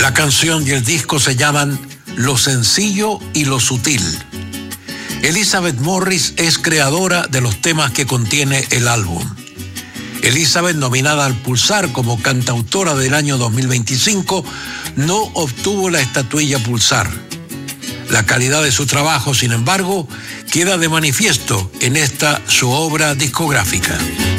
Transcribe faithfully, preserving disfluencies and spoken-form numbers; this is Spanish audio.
La canción y el disco se llaman Lo sencillo y lo sutil. Elizabeth Morris es creadora de los temas que contiene el álbum. Elizabeth, nominada al Pulsar como cantautora del año dos mil veinticinco, no obtuvo la estatuilla Pulsar. La calidad de su trabajo, sin embargo, queda de manifiesto en esta su obra discográfica.